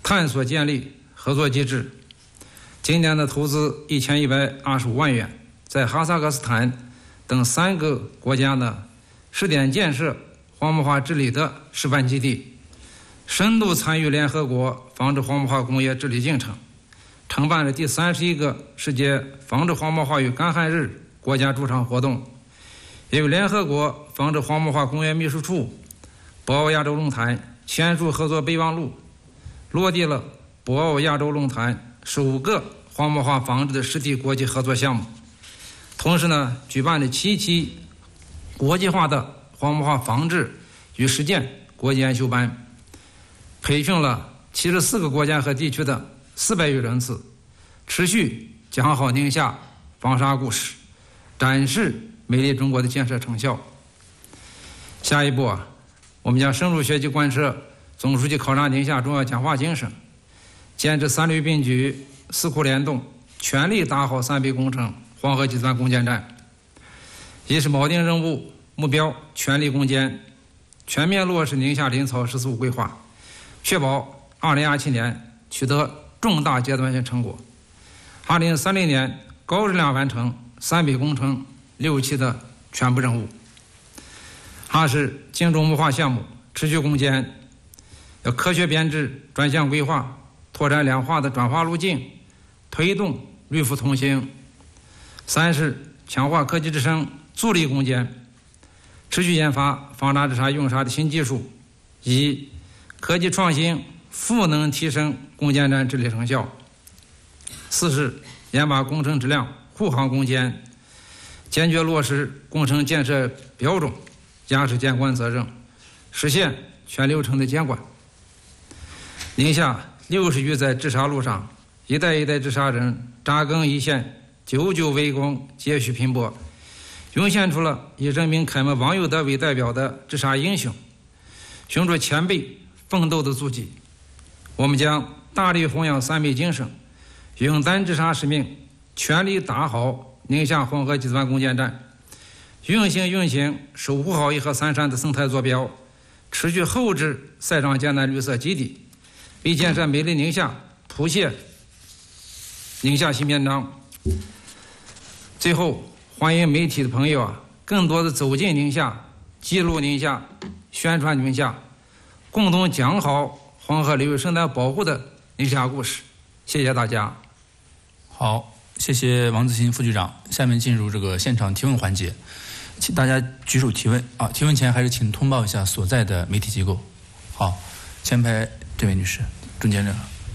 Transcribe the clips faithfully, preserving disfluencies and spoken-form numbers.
探索建立合作机制。今年的投资一千一百二十五万元，在哈萨克斯坦等三个国家呢试点建设黄木化治理的示范基地，深度参与联合国防止黄木化工业治理进程，承办了第三十一个世界防止黄木化与干旱日国家驻场活动，也与联合国防止黄木化工业秘书处、博鳌亚洲论坛签署合作备忘录，落地了博鳌亚洲论坛首个黄木化防治的实体国际合作项目。同时呢，举办了七期国际化的黄木化防治与实践国际研修班，培训了七十四个国家和地区的四百余人次，持续讲好宁夏防沙故事，展示美丽中国的建设成效。下一步啊，我们将深入学习贯彻总书记考察宁夏重要讲话精神，坚持三律并举、四库联动，全力打好三 B 工程黄河集团攻坚战。一是锚定任务目标，全力攻坚，全面落实宁夏林草“十四五”规划，确保二零二七年取得重大阶段性成果，二零三零年高质量完成三 B 工程六期的全部任务。二是精准木化项目持续攻坚，要科学编制专项规划，拓展两化的转化路径，推动绿富同行。三是强化科技之声助力攻坚，持续研发防沙治沙用沙的新技术，以科技创新赋能提升攻坚战治理成效。四是严把工程质量护航攻坚，坚决落实工程建设标准，压实监管责任，实现全流程的监管。宁夏六十余载治沙路上，一代一代治沙人扎根一线，久久为功，接续拼搏，涌现出了以人民楷模王有德为代表的治沙英雄，雄着前辈奋斗的足迹。我们将大力弘扬三 B 精神，勇担治沙使命，全力打好宁夏黄河集团攻坚战，运行运行守护好一河三山的生态坐标，持续厚植塞长江南绿色基地，为建设美丽宁夏谱写宁夏新篇章。最后，欢迎媒体的朋友啊，更多的走进宁夏，记录宁夏，宣传宁夏，共同讲好黄河流域生态保护的宁夏故事。谢谢大家。 好，谢谢王自新副局长。下面进入这个现场提问环节，请大家举手提问啊！提问前还是请通报一下所在的媒体机构。好，前排这位女士，中间这个。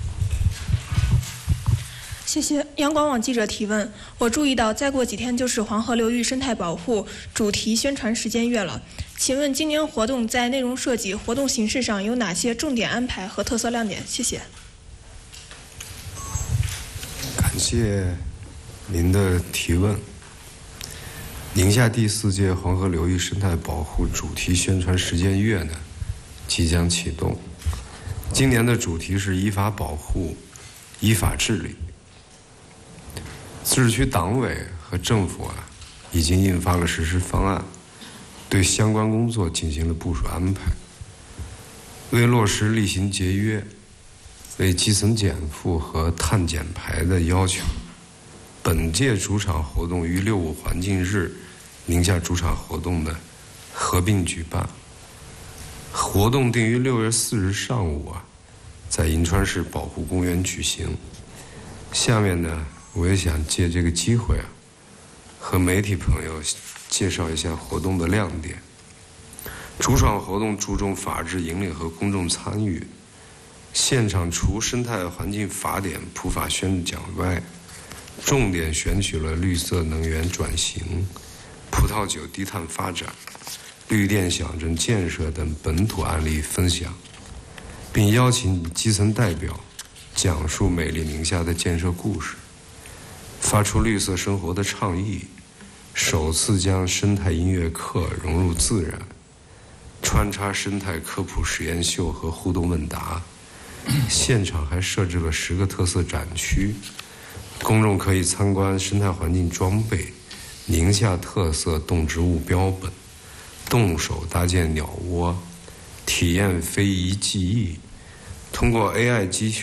谢谢央广网记者提问。我注意到再过几天就是黄河流域生态保护主题宣传时间月了，请问今年活动在内容设计、活动形式上有哪些重点安排和特色亮点？谢谢。 感谢您的提问。宁夏第四届黄河流域生态保护主题宣传实践月呢，即将启动。今年的主题是依法保护、依法治理。自治区党委和政府啊，已经印发了实施方案，对相关工作进行了部署安排。为落实厉行节约、为基层减负和碳减排的要求，本届主场活动与六五环境日宁夏主场活动的合并举办。活动定于六月四日上午啊，在银川市保护公园举行。下面呢，我也想借这个机会啊，和媒体朋友介绍一下活动的亮点。主场活动注重法治引领和公众参与，现场除生态环境法典普法宣讲外，重点选取了绿色能源转型、葡萄酒低碳发展、绿电小镇建设等本土案例分享，并邀请基层代表讲述美丽宁夏的建设故事，发出绿色生活的倡议，首次将生态音乐课融入自然，穿插生态科普实验秀和互动问答。现场还设置了十个特色展区，公众可以参观生态环境装备、宁夏特色动植物标本、动手搭建鸟窝、体验非遗技艺，通过 A I 机器